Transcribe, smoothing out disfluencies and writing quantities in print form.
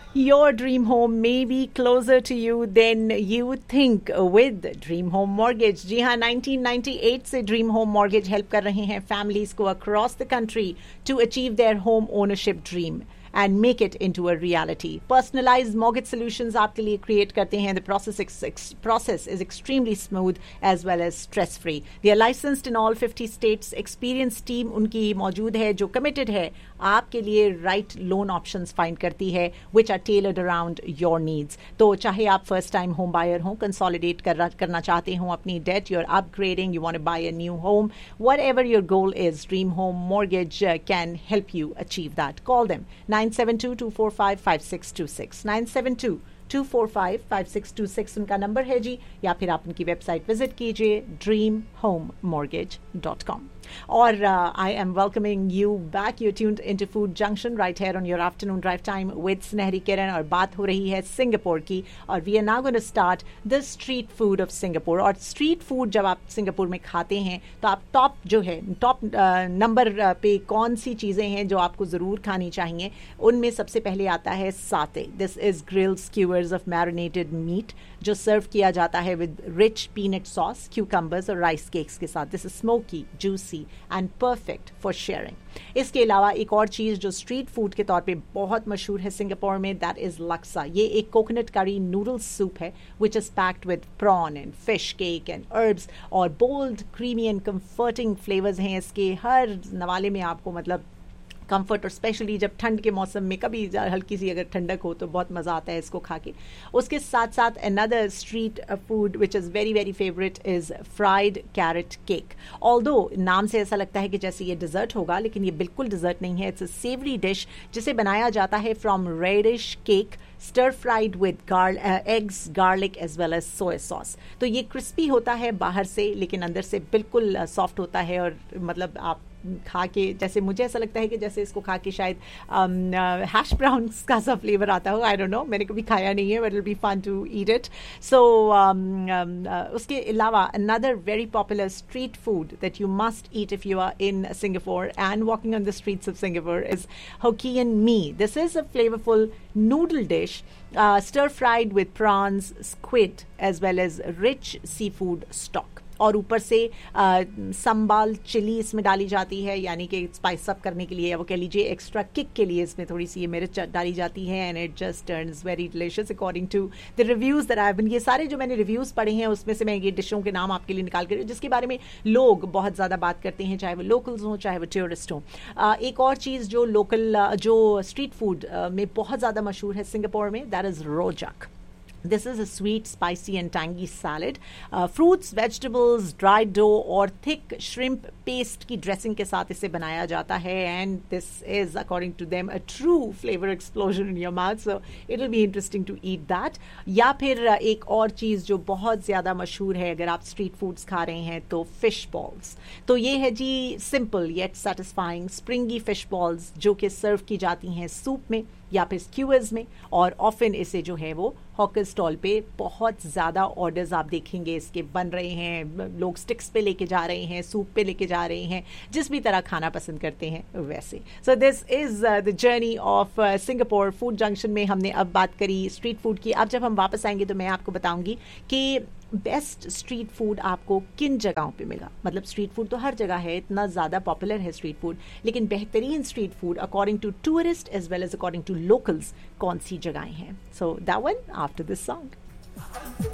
Your dream home may be closer to you than you think with Dream Home Mortgage. जी हाँ, 1998 से Dream Home Mortgage help कर रहे हैं families को across the country to achieve their home ownership dream and make it into a reality. Personalized mortgage solutions आपके लिए create करते हैं. The process is extremely smooth as well as stress-free. They are licensed in all 50 states. Experienced team उनकी मौजूद है जो committed है आपके लिए right loan options find करती है which are tailored around your needs. तो चाहे आप first time home buyer हो, consolidate करना चाहते हो अपनी debt, you're upgrading, you want to buy a new home, whatever your goal is, Dream Home Mortgage can help you achieve that. Call them 972-245-5626 972-245-5626 उनका number है जी, या फिर आप उनकी वेबसाइट विजिट कीजिए dreamhomemortgage.com. Or I am welcoming you back. You're tuned into Food Junction right here on your afternoon drive time with Snehri Kiran. और बात हो रही है सिंगापुर की, और we are now going to start the street food of Singapore. और street food जब आप सिंगापुर में खाते हैं तो आप टॉप नंबर पे कौन सी चीज़ें हैं जो आपको ज़रूर खानी चाहिए, उनमें सबसे पहले आता है साते. This is grilled skewers of marinated meat जो सर्व किया जाता है with rich peanut sauce, cucumbers और राइस केक्स के साथ. This is smoky, juicy and perfect for sharing. इसके अलावा एक और चीज़ जो स्ट्रीट फूड के तौर पे बहुत मशहूर है सिंगापुर में, दैट इज लक्सा. ये एक कोकोनट करी नूडल सूप है which is packed with prawn and fish cake and herbs, और bold creamy and comforting flavours हैं इसके. हर नवाले में आपको मतलब कंफर्ट, और स्पेशली जब ठंड के मौसम में कभी हल्की सी अगर ठंडक हो तो बहुत मज़ा आता है इसको खा के. उसके साथ साथ another street food which is very very favourite is fried carrot cake. Although नाम से ऐसा लगता है कि जैसे ये डिज़र्ट होगा, लेकिन ये बिल्कुल डिज़र्ट नहीं है. इट्स अ सेवरी डिश जिसे बनाया जाता है from reddish cake stir fried with eggs, garlic as well as soy sauce. तो ये क्रिस्पी होता है बाहर से, लेकिन अंदर से बिल्कुल सॉफ्ट होता है. और मतलब आप खा के, जैसे मुझे ऐसा लगता है कि जैसे इसको खा के शायद हैश ब्राउन्स का सा फ्लेवर आता हो. आई डोंट नो, मैंने कभी खाया नहीं है, but it will be fun to eat it. सो उसके अलावा another very popular street food that you must eat if you are in Singapore and walking on the streets of Singapore is Hokkien mee. This is a flavorful noodle dish stir fried with prawns, squid as well as rich seafood stock. और ऊपर से संबाल chilli इसमें डाली जाती है, यानी कि spice up करने के लिए, या वो कह लीजिए एक्स्ट्रा किक के लिए इसमें थोड़ी सी ये मिर्च डाली जाती है. And it just turns very delicious according to the reviews that I have been. ये सारे जो मैंने रिव्यूज़ पढ़े हैं उसमें से मैं ये डिशों के नाम आपके लिए निकाल कर, जिसके बारे में लोग बहुत ज़्यादा बात करते हैं, चाहे वो लोकल्स हों चाहे वो टूरिस्ट हों. एक और चीज़ जो लोकल जो स्ट्रीट फूड में बहुत ज़्यादा मशहूर है सिंगापुर में, that is रोजक. This is a sweet, spicy and tangy salad. Fruits, vegetables, dried dough और thick shrimp paste की dressing के साथ इसे बनाया जाता है. And this is, according to them, a true flavor explosion in your mouth. So it will be interesting to eat that. या फिर एक और चीज़ जो बहुत ज़्यादा मशहूर है अगर आप स्ट्रीट फूड्स खा रहे हैं तो fish balls. तो ये है जी simple yet satisfying springy fish balls जो कि सर्व की जाती हैं सूप में या फिर स्क्यूअर्स में. और ऑफन इसे जो है वो हॉकर स्टॉल पे बहुत ज़्यादा ऑर्डर्स आप देखेंगे इसके बन रहे हैं. लोग स्टिक्स पे लेके जा रहे हैं, सूप पे लेके जा रहे हैं, जिस भी तरह खाना पसंद करते हैं वैसे. So this is the journey of Singapore. Food junction में हमने अब बात करी स्ट्रीट फूड की. अब जब हम वापस आएंगे तो मैं आपको बताऊंगी कि बेस्ट स्ट्रीट फूड आपको किन जगहों पे मिला. मतलब स्ट्रीट फूड तो हर जगह है, इतना ज़्यादा पॉपुलर है स्ट्रीट फूड, लेकिन बेहतरीन street food according to tourist as well as according to locals कौन सी जगहें हैं. So that one after this song.